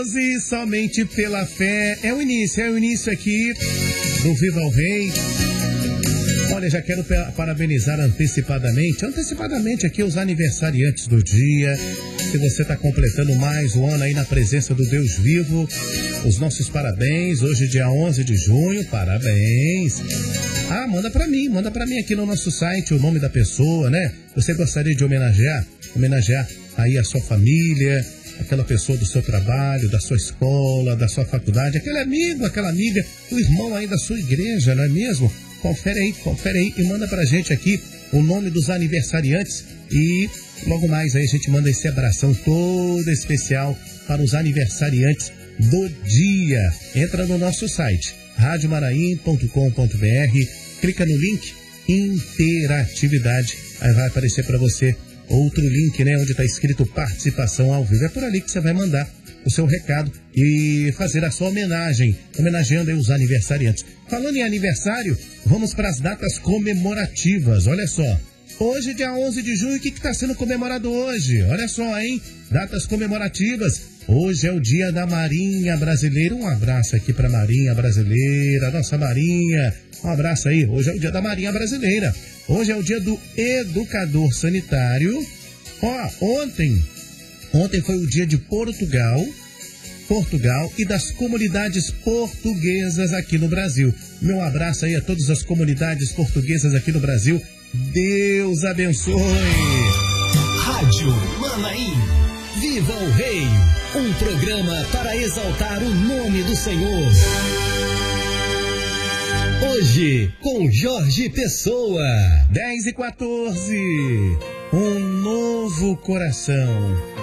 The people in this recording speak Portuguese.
E somente pela fé. É o início aqui do Viva o Rei. Olha, já quero parabenizar antecipadamente aqui os aniversariantes do dia. Se você está completando mais um ano aí na presença do Deus vivo, os nossos parabéns. Hoje, dia 11 de junho, parabéns. Ah, manda pra mim aqui no nosso site o nome da pessoa, né? Você gostaria de homenagear aí a sua família, aquela pessoa do seu trabalho, da sua escola, da sua faculdade, aquele amigo, aquela amiga, o irmão aí da sua igreja, não é mesmo? Confere aí e manda pra gente aqui o nome dos aniversariantes e logo mais aí a gente manda esse abração todo especial para os aniversariantes do dia. Entra no nosso site, radiomaraim.com.br, clica no link Interatividade, aí vai aparecer para você outro link, né, onde está escrito participação ao vivo. É por ali que você vai mandar o seu recado e fazer a sua homenageando aí os aniversariantes. Falando em aniversário, vamos para as datas comemorativas. Olha só, hoje, dia 11 de junho, o que está sendo comemorado hoje? Olha só, hein? Datas comemorativas. Hoje é o dia da Marinha Brasileira. Um abraço aqui para a Marinha Brasileira, nossa Marinha. Um abraço aí. Hoje é o dia da Marinha Brasileira. Hoje é o dia do Educador Sanitário. Ó, ontem foi o dia de Portugal e das comunidades portuguesas aqui no Brasil. Meu abraço aí a todas as comunidades portuguesas aqui no Brasil. Deus abençoe. Rádio Manaim. Viva o Rei. Um programa para exaltar o nome do Senhor. Hoje, com Jorge Pessoa. 10h14. Um novo coração.